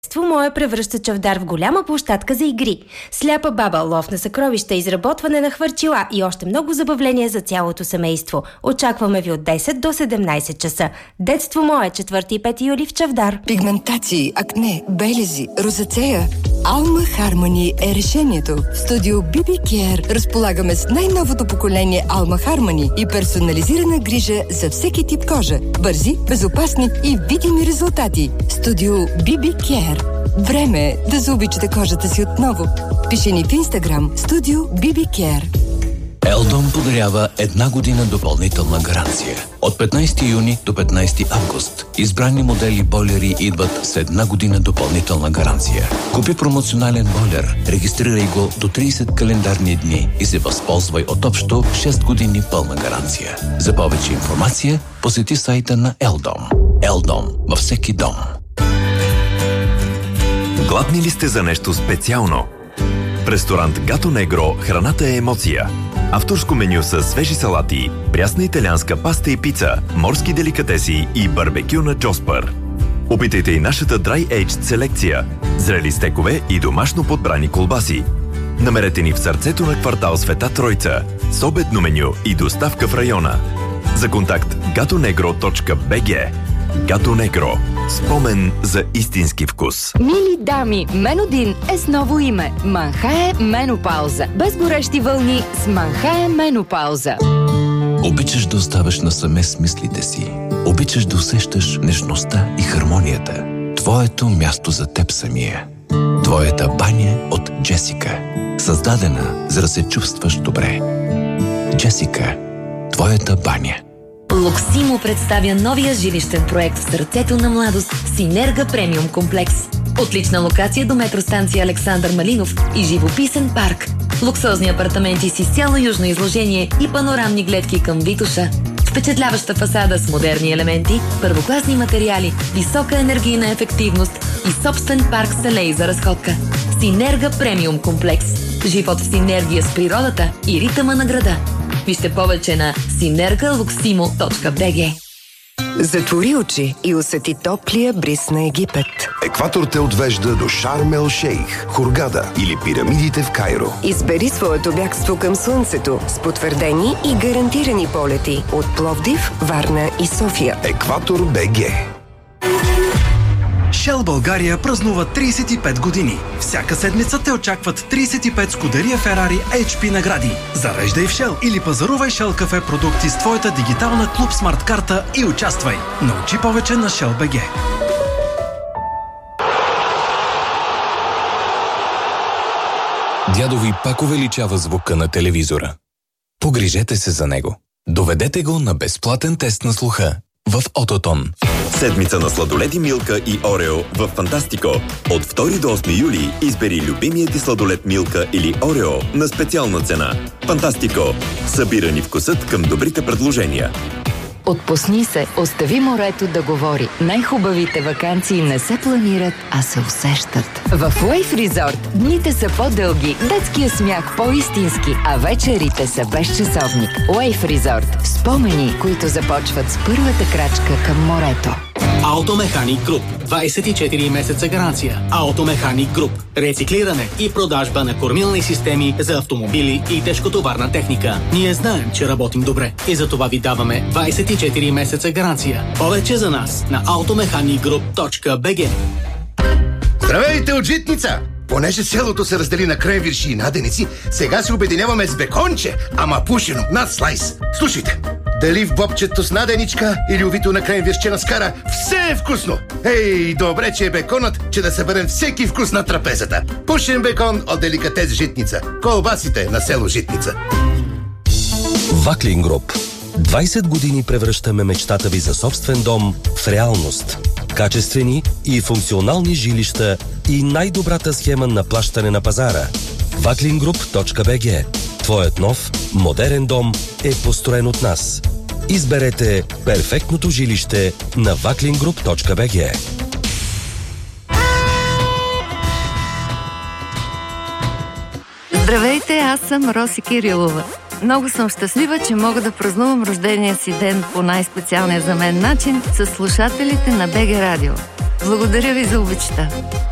Мое превръща Чавдар в голяма площадка за игри. Сляпа баба, лов на съкровища, изработване на хвърчила и още много забавления за цялото семейство. Очакваме ви от 10 до 17 часа. Детство мое, 4 и 5 юли в Чавдар. Пигментации, акне, белези, розацея. Alma Harmony е решението. В студио BB Care разполагаме с най-новото поколение Alma Harmony и персонализирана грижа за всеки тип кожа. Бързи, безопасни и видими резултати. Студио BB Care. Време е да заобичате кожата си отново. Пиши ни в Инстаграм Студио BB Care. Елдом подарява 1 година допълнителна гаранция. От 15 юни до 15 август избрани модели бойлери идват с 1 година допълнителна гаранция. Купи промоционален бойлер, регистрирай го до 30 календарни дни и се възползвай от общо 6 години пълна гаранция. За повече информация посети сайта на Елдом. Елдом във всеки дом. Гладни ли сте за нещо специално? В ресторант Гато Негро храната е емоция. Авторско меню с свежи салати, прясна италианска паста и пица, морски деликатеси и барбекю на Джоспър. Опитайте и нашата Dry Aged селекция, зрели стекове и домашно подбрани колбаси. Намерете ни в сърцето на квартал Света Тройца, с обедно меню и доставка в района. За контакт gatonegro.bg. Гато Негро. Спомен за истински вкус. Мили дами, Менодин е с ново име. Манхае Менопауза. Без горещи вълни с Манхае Менопауза. Обичаш да оставаш насаме с мислите си. Обичаш да усещаш нежността и хармонията. Твоето място за теб самия. Твоята баня от Джесика. Създадена, за да се чувстваш добре. Джесика. Твоята баня. Локсимо представя новия жилищен проект в сърцето на младост Синерга премиум комплекс. Отлична локация до метростанция Александър Малинов и живописен парк. Луксозни апартаменти с изцяло южно изложение и панорамни гледки към Витоша. Впечатляваща фасада с модерни елементи, първокласни материали, висока енергийна ефективност и собствен парк с алеи за разходка. Синерга премиум комплекс. Живот в синергия с природата и ритъма на града. Вижте повече на synergaluximo.bg. Затвори очи и усети топлия бриз на Египет. Екватор те отвежда до Шарм ел Шейх, Хургада или пирамидите в Кайро. Избери своето бягство към слънцето с потвърдени и гарантирани полети от Пловдив, Варна и София. Екватор БГ. Shell България празнува 35 години. Всяка седмица те очакват 35 Скудерия Ферари HP награди. Зареждай в Shell или пазарувай Shell кафе продукти с твоята дигитална Клуб Смарт карта и участвай. Научи повече на Shell BG. Дядо ви пак увеличава звука на телевизора. Погрижете се за него. Доведете го на безплатен тест на слуха в Ототон. Седмица на сладоледи Милка и Орео в Фантастико. От 2 до 8 юли избери любимия ти сладолед Милка или Орео на специална цена. Фантастико. Събирани вкусът към добрите предложения. Отпусни се, остави морето да говори. Най-хубавите ваканции не се планират, а се усещат. В Wave Resort дните са по-дълги, детския смях по-истински, а вечерите са без часовник. Wave Resort. Спомени, които започват с първата крачка към морето. Автомеханик Груп. 24 месеца гаранция. Автомеханик Груп. Рециклиране и продажба на кормилни системи за автомобили и тежкотоварна техника. Ние знаем, че работим добре и за това ви даваме 24 месеца гаранция. Повече за нас на automechanicgroup.bg. Здравейте от Житница! Понеже селото се раздели на кренвирши и наденици, сега се обединяваме с беконче, ама пушено, над слайс. Слушайте, дали в бобчето с наденичка или увито на кренвиршче на скара, все е вкусно! Ей, добре, че е беконът, че да съберем всеки вкус на трапезата. Пушен бекон от деликатес Житница. Колбасите на село Житница. Ваклин Груп. 20 години превръщаме мечтата ви за собствен дом в реалност. Качествени и функционални жилища и най-добрата схема на плащане на пазара. Vaklingroup.bg. Твоят нов, модерен дом е построен от нас. Изберете перфектното жилище на Vaklingroup.bg. Здравейте, аз съм Роси Кирилова. Много съм щастлива, че мога да празнувам рождения си ден по най-специалния за мен начин с слушателите на БГ Радио. Благодаря ви за обичта.